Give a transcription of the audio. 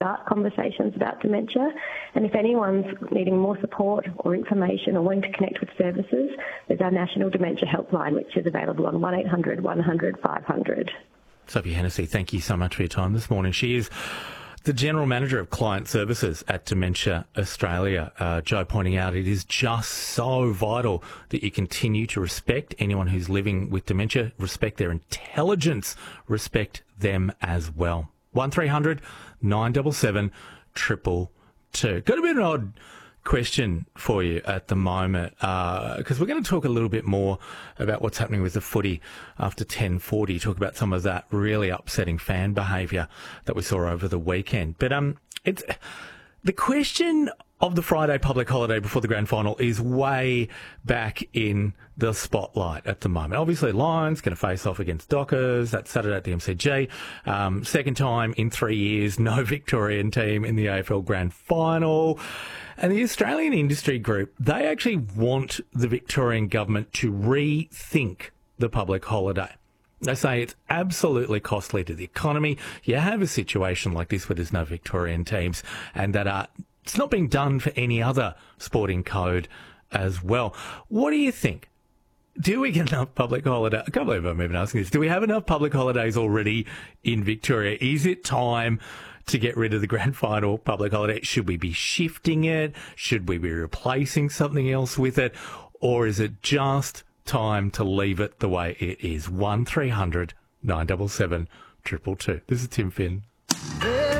start conversations about dementia. And if anyone's needing more support or information or wanting to connect with services, there's our National Dementia Helpline, which is available on 1800 100 500. Sophie Hennessy, thank you so much for your time this morning. She is the General Manager of Client Services at Dementia Australia. Joe pointing out it is just so vital that you continue to respect anyone who's living with dementia, respect their intelligence, respect them as well. 1300 977 222. Got a bit of an odd question for you at the moment, because we're going to talk a little bit more about what's happening with the footy after 10:40, talk about some of that really upsetting fan behaviour that we saw over the weekend. But it's the question of the Friday public holiday before the grand final is way back in the spotlight at the moment. Obviously, Lions going to face off against Dockers. That's Saturday at the MCG. Second time in 3 years, no Victorian team in the AFL grand final. And the Australian Industry Group, they actually want the Victorian government to rethink the public holiday. They say it's absolutely costly to the economy. You have a situation like this where there's no Victorian teams and that it's not being done for any other sporting code as well. What do you think? Do we get enough public holiday? I can't believe I'm even asking this. Do we have enough public holidays already in Victoria? Is it time to get rid of the grand final public holiday? Should we be shifting it? Should we be replacing something else with it? Or is it just time to leave it the way it is? 1300 977 222. This is Tim Finn.